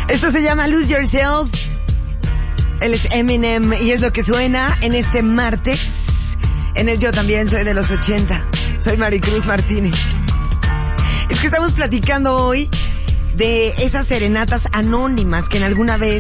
Esto se llama Lose Yourself. Él es Eminem y es lo que suena en este martes. En el Yo También Soy de los 80. Soy Maricruz Martínez. Es que estamos platicando hoy de esas serenatas anónimas que en alguna vez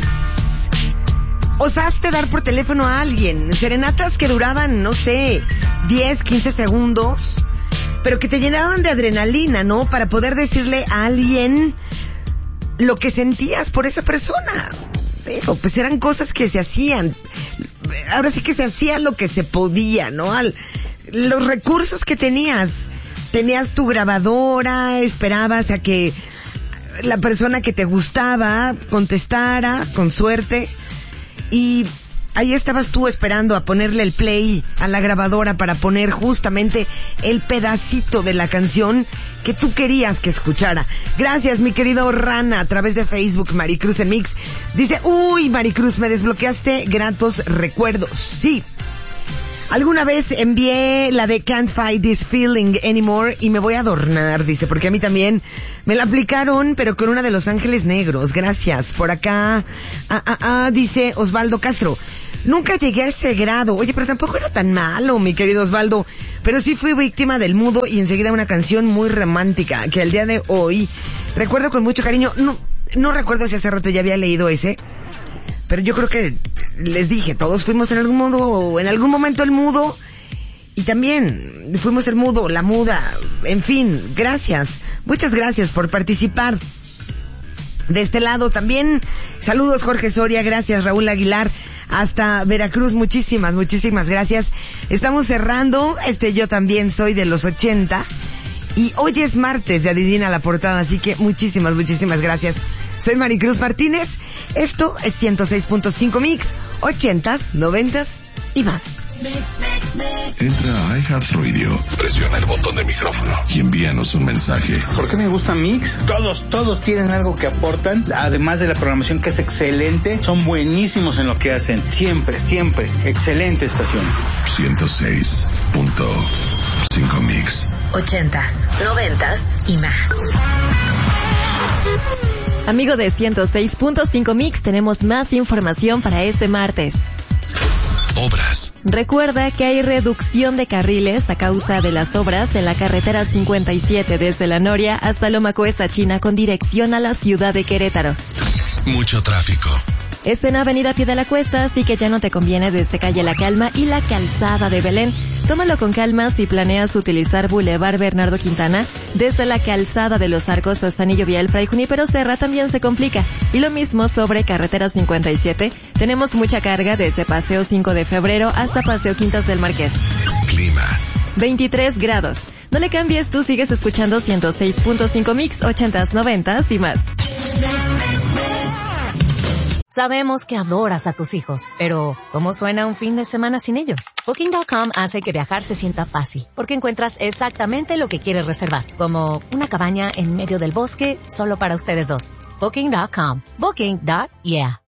osaste dar por teléfono a alguien. Serenatas que duraban, no sé, 10, 15 segundos, pero que te llenaban de adrenalina, ¿no? Para poder decirle a alguien lo que sentías por esa persona. Pero pues eran cosas que se hacían. Ahora sí que se hacía lo que se podía, ¿no? Los recursos que tenías. Tenías tu grabadora, esperabas a que la persona que te gustaba contestara, con suerte, y ahí estabas tú esperando a ponerle el play a la grabadora para poner justamente el pedacito de la canción que tú querías que escuchara. Gracias, mi querido Rana, a través de Facebook, Maricruz en Mix. Dice, uy, Maricruz, me desbloqueaste gratos recuerdos. Sí. Alguna vez envié la de Can't Fight This Feeling Anymore y me voy a adornar, dice, porque a mí también me la aplicaron, pero con una de Los Ángeles Negros. Gracias. Por acá, dice Osvaldo Castro. Nunca llegué a ese grado. Oye, pero tampoco era tan malo, mi querido Osvaldo. Pero sí fui víctima del mudo y enseguida una canción muy romántica que al día de hoy recuerdo con mucho cariño. No recuerdo si hace rato ya había leído ese. Pero yo creo que les dije, todos fuimos en algún momento el mudo, y también fuimos el mudo, la muda, en fin, gracias, muchas gracias por participar. De este lado también, saludos Jorge Soria, gracias Raúl Aguilar, hasta Veracruz, muchísimas gracias. Estamos cerrando, Yo También Soy de los 80, y hoy es martes de Adivina la Portada, así que muchísimas gracias. Soy Maricruz Martínez, esto es 106.5 Mix, 80s, 90s y más. Entra a iHeartRadio, presiona el botón de micrófono y envíanos un mensaje. ¿Por qué me gusta Mix? Todos tienen algo que aportan, además de la programación que es excelente, son buenísimos en lo que hacen, siempre, excelente estación. 106.5 Mix. 80s, 90s y más. Amigo de 106.5 Mix, tenemos más información para este martes. Obras. Recuerda que hay reducción de carriles a causa de las obras en la carretera 57 desde La Noria hasta Loma Cuesta China con dirección a la ciudad de Querétaro. Mucho tráfico. Es en Avenida Pie de la Cuesta, así que ya no te conviene desde Calle La Calma y la Calzada de Belén. Tómalo con calma si planeas utilizar Boulevard Bernardo Quintana. Desde la Calzada de los Arcos hasta Anillo Vial, Fray Junípero Serra también se complica. Y lo mismo sobre Carretera 57. Tenemos mucha carga desde Paseo 5 de Febrero hasta Paseo Quintas del Marqués. Clima. 23 grados. No le cambies, tú sigues escuchando 106.5 Mix, 80s, 90s y más. Sabemos que adoras a tus hijos, pero ¿cómo suena un fin de semana sin ellos? Booking.com hace que viajar se sienta fácil, porque encuentras exactamente lo que quieres reservar, como una cabaña en medio del bosque solo para ustedes dos. Booking.com. Booking.yeah.